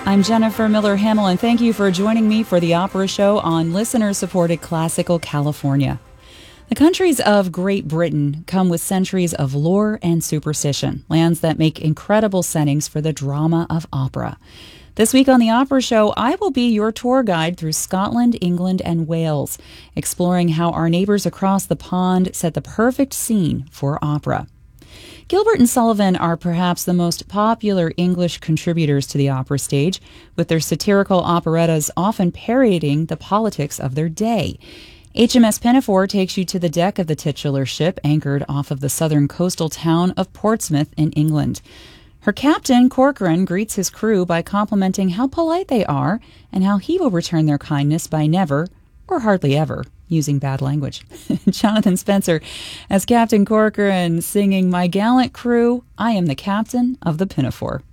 I'm Jennifer Miller Hamill, and thank you for joining me for the Opera Show on listener-supported Classical California. The countries of Great Britain come with centuries of lore and superstition, lands that make incredible settings for the drama of opera. This week on the Opera Show, I will be your tour guide through Scotland, England, and Wales, exploring how our neighbors across the pond set the perfect scene for opera. Gilbert and Sullivan are perhaps the most popular English contributors to the opera stage, with their satirical operettas often parodying the politics of their day. HMS Pinafore takes you to the deck of the titular ship anchored off of the southern coastal town of Portsmouth in England. Her captain, Corcoran, greets his crew by complimenting how polite they are and how he will return their kindness by never, or hardly ever, using bad language. Jonathan Spencer as Captain Corcoran singing, "My gallant crew, I am the captain of the Pinafore."